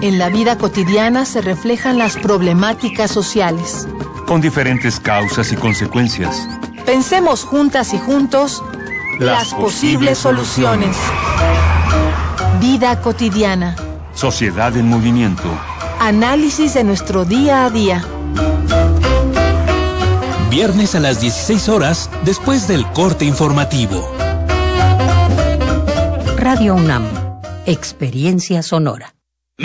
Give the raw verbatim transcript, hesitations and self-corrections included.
En la vida cotidiana se reflejan las problemáticas sociales, con diferentes causas y consecuencias. Pensemos juntas y juntos las, las posibles soluciones. Vida cotidiana. Sociedad en movimiento. Análisis de nuestro día a día. Viernes a las dieciséis horas, después del corte informativo. Radio UNAM. Experiencia sonora.